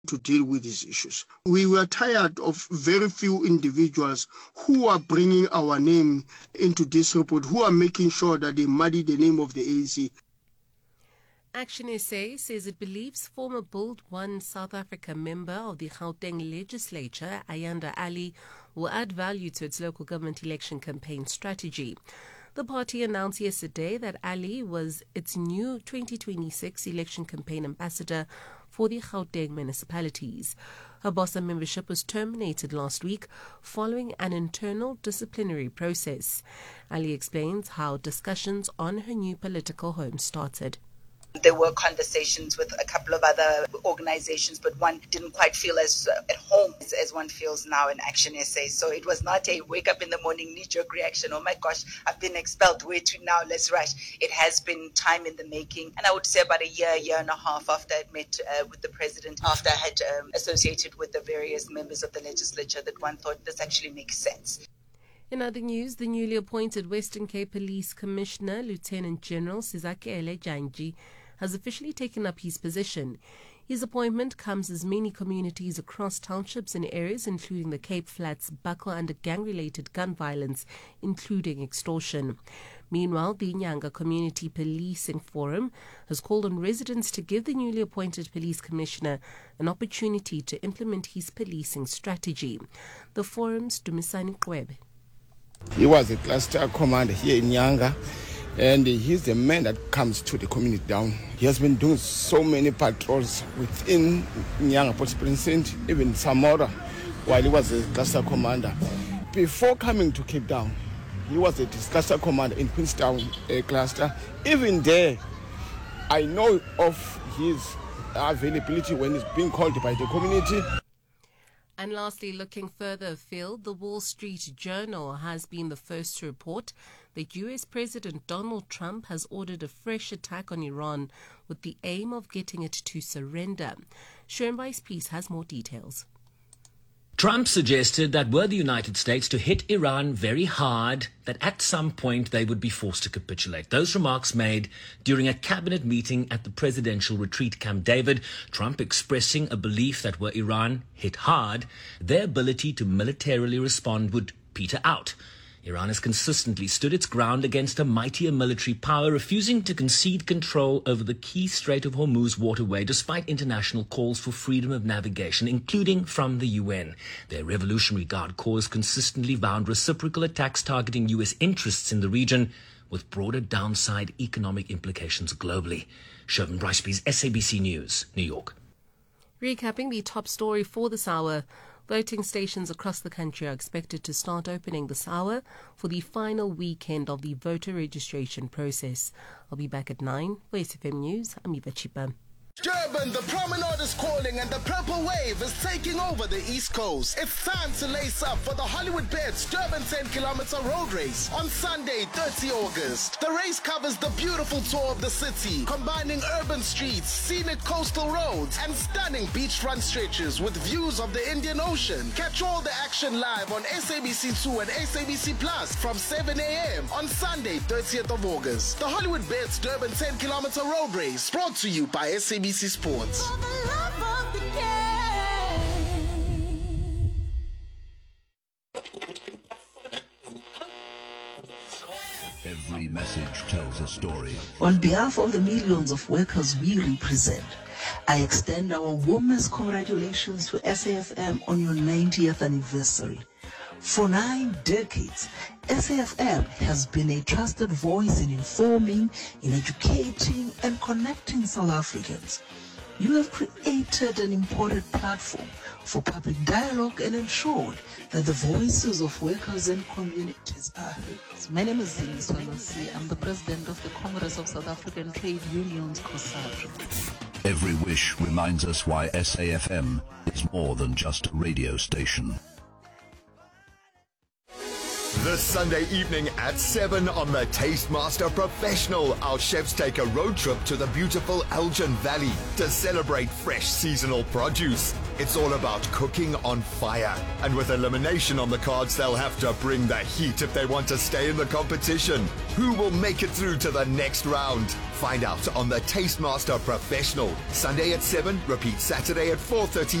to deal with these issues. We were tired of very few individuals who are bringing our name into this report, who are making sure that they muddy the name of the ANC. Action SA says it believes former Build One South Africa member of the Gauteng legislature, Ayanda Ali, will add value to its local government election campaign strategy. The party announced yesterday that Ali was its new 2026 election campaign ambassador for the Gauteng municipalities. Her BOSA membership was terminated last week following an internal disciplinary process. Ali explains how discussions on her new political home started. There were conversations with a couple of other organizations, but one didn't quite feel as at home as one feels now in Action SA. So it was not a wake up in the morning knee-jerk reaction, oh my gosh, I've been expelled, where to now, let's rush. It has been time in the making. And I would say about a year and a half after I'd met with the president, after I had associated with the various members of the legislature, that one thought this actually makes sense. In other news, the newly appointed Western Cape Police Commissioner, Lieutenant General Sizakele Janji, has officially taken up his position. His appointment comes as many communities across townships and areas, including the Cape Flats, buckle under gang-related gun violence, including extortion. Meanwhile, the Inyanga Community Policing Forum has called on residents to give the newly appointed police commissioner an opportunity to implement his policing strategy. The forum's Dumisani Kwebe. He was a cluster commander here in Nyanga, and he's the man that comes to the community down. He has been doing so many patrols within Nyanga Police Precinct, even Samora, while he was a cluster commander. Before coming to Cape Town, he was a cluster commander in Queenstown cluster. Even there, I know of his availability when he's being called by the community. And lastly, looking further afield, the Wall Street Journal has been the first to report that US President Donald Trump has ordered a fresh attack on Iran with the aim of getting it to surrender. Sharon Weiss-Peace has more details. Trump suggested that were the United States to hit Iran very hard, that at some point they would be forced to capitulate. Those remarks made during a cabinet meeting at the presidential retreat Camp David, Trump expressing a belief that were Iran hit hard, their ability to militarily respond would peter out. Iran has consistently stood its ground against a mightier military power, refusing to concede control over the key Strait of Hormuz waterway despite international calls for freedom of navigation, including from the UN. Their Revolutionary Guard Corps consistently vowed reciprocal attacks targeting US interests in the region, with broader downside economic implications globally. Shervin Brycebees, SABC News, New York. Recapping the top story for this hour. Voting stations across the country are expected to start opening this hour for the final weekend of the voter registration process. I'll be back at 9 for SFM News. I'm Eva Chipa. Durban, the promenade is calling and the purple wave is taking over the East Coast. It's time to lace up for the Hollywood Bets Durban 10-kilometer road race on Sunday, 30 August. The race covers the beautiful tour of the city, combining urban streets, scenic coastal roads, and stunning beachfront stretches with views of the Indian Ocean. Catch all the action live on SABC2 and SABC Plus from 7 a.m. on Sunday, 30th of August. The Hollywood Bets Durban 10-kilometer road race, brought to you by SABC Sports. Every message tells a story. On behalf of the millions of workers we represent, I extend our warmest congratulations to SAFM on your 90th anniversary. For 9 decades, SAFM has been a trusted voice in informing, in educating, and connecting South Africans. You have created an important platform for public dialogue and ensured that the voices of workers and communities are heard. My name is Zini Swalasi. I'm the president of the Congress of South African Trade Unions, COSATU. Every wish reminds us why SAFM is more than just a radio station. This Sunday evening at 7 on the Tastemaster Professional, our chefs take a road trip to the beautiful Elgin Valley to celebrate fresh seasonal produce. It's all about cooking on fire. And with elimination on the cards, they'll have to bring the heat if they want to stay in the competition. Who will make it through to the next round? Find out on the Tastemaster Professional. Sunday at 7, repeat Saturday at 4:30.